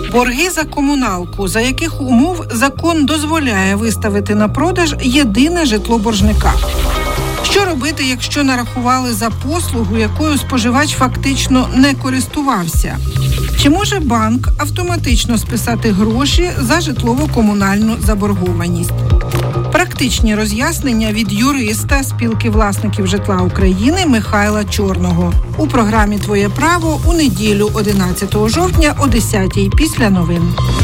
Борги за комуналку, за яких умов закон дозволяє виставити на продаж єдине житло боржника. Що робити, якщо нарахували за послугу, якою споживач фактично не користувався? Чи може банк автоматично списати гроші за житлово-комунальну заборгованість? Практичні роз'яснення від юриста Спілки власників житла України Михайла Чорного у програмі «Твоє право» у неділю 11 жовтня о 10-й після новин.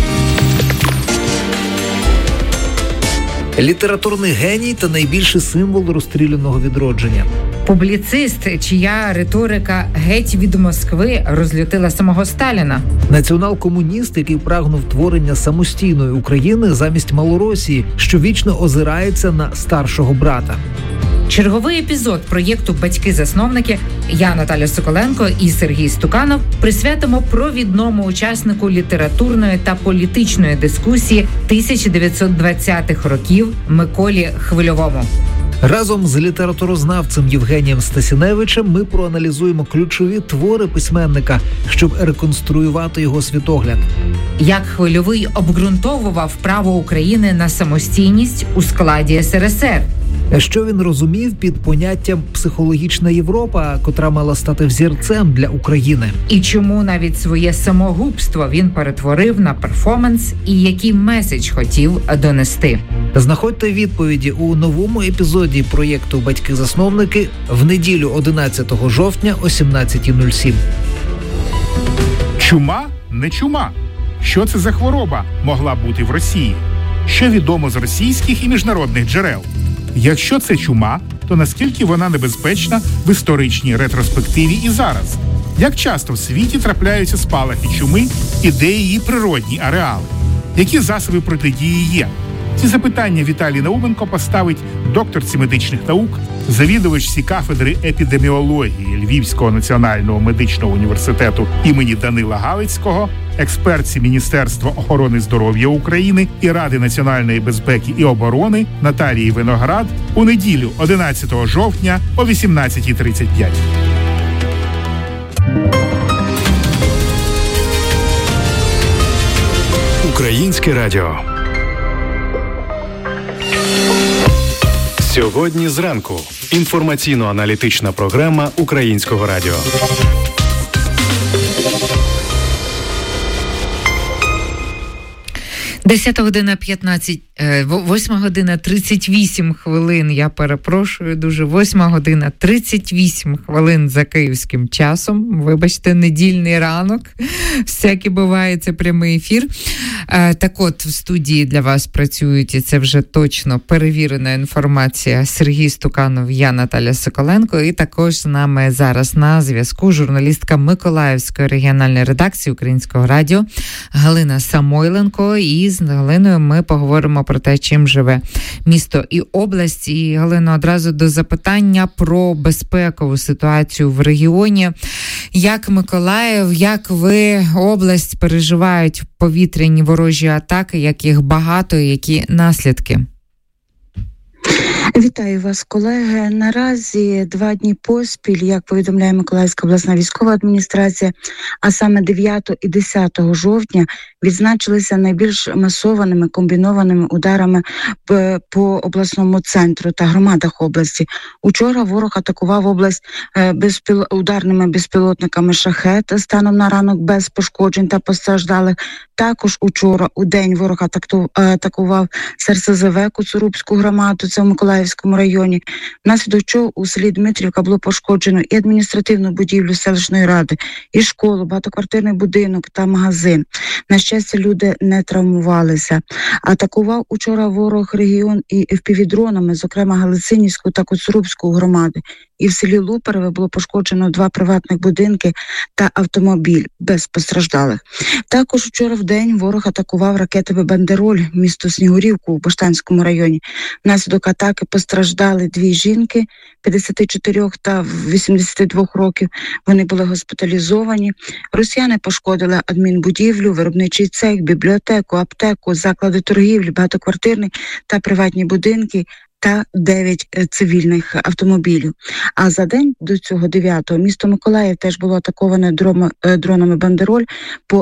Літературний геній та найбільший символ розстріляного відродження. Публіцист, чия риторика геть від Москви розлютила самого Сталіна. Націонал-комуніст, який прагнув творення самостійної України замість Малоросії, що вічно озирається на старшого брата. Черговий епізод проєкту «Батьки-засновники» я, Наталя Соколенко і Сергій Стуканов присвятимо провідному учаснику літературної та політичної дискусії 1920-х років Миколі Хвильовому. Разом з літературознавцем Євгенієм Стасіневичем ми проаналізуємо ключові твори письменника, щоб реконструювати його світогляд. Як Хвильовий обґрунтовував право України на самостійність у складі СРСР. Що він розумів під поняттям «психологічна Європа», котра мала стати взірцем для України. І чому навіть своє самогубство він перетворив на перформанс і який меседж хотів донести. Знаходьте відповіді у новому епізоді проєкту «Батьки-засновники» в неділю 11 жовтня о 17:07. Чума – не чума. Що це за хвороба могла бути в Росії? Що відомо з російських і міжнародних джерел? Якщо це чума, то наскільки вона небезпечна в історичній ретроспективі і зараз? Як часто в світі трапляються спалахи чуми і де її природні ареали? Які засоби протидії є? Ці запитання Віталій Науменко поставить докторці медичних наук, завідувачці кафедри епідеміології Львівського національного медичного університету імені Данила Галицького, експертці Міністерства охорони здоров'я України і Ради національної безпеки і оборони Наталії Виноград у неділю 11 жовтня о 18:35. Українське радіо. Сьогодні зранку. Інформаційно-аналітична програма Українського радіо. 8 година 38 хвилин, я перепрошую дуже, 8 година 38 хвилин за київським часом. Вибачте, недільний ранок, всяке буває, це прямий ефір. Так от, в студії для вас працюють, і це вже точно перевірена інформація, Сергій Стуканов, я Наталя Соколенко, і також з нами зараз на зв'язку журналістка Миколаївської регіональної редакції Українського радіо Галина Самойленко, і з Галиною ми поговоримо про те, чим живе місто і область. І, Галино, одразу до запитання про безпекову ситуацію в регіоні. Як Миколаїв, як ви, область, переживають повітряні ворожі атаки, як їх багато, і які наслідки? Вітаю вас, колеги. Наразі 2 дні поспіль, як повідомляє Миколаївська обласна військова адміністрація, а саме 9 і 10 жовтня відзначилися найбільш масованими комбінованими ударами по обласному центру та громадах області. Учора ворог атакував область ударними безпілотниками «Шахет» станом на ранок без пошкоджень та постраждалих. Також учора у день ворог атакував СРСЗВ Коцурубську громаду, це в Миколаївському районі. Внаслідок чого у селі Дмитрівка було пошкоджено і адміністративну будівлю селищної ради, і школу, багатоквартирний будинок та магазин. На щастя, люди не травмувалися. Атакував учора ворог регіон і FPV-дронами, зокрема Галицинівську та Коцурубську громади. І в селі Лупереве було пошкоджено 2 приватних будинки та автомобіль без постраждалих. Також вчора в день ворог атакував ракетами «Бандероль» місто Снігурівку у Баштанському районі. Внаслідок атаки постраждали 2 жінки 54 та 82 років. Вони були госпіталізовані. Росіяни пошкодили адмінбудівлю, виробничий цех, бібліотеку, аптеку, заклади торгівлі, багатоквартирні та приватні будинки та 9 цивільних автомобілів. А за день до цього 9-го місто Миколаїв теж було атаковане дронами «Бандероль» по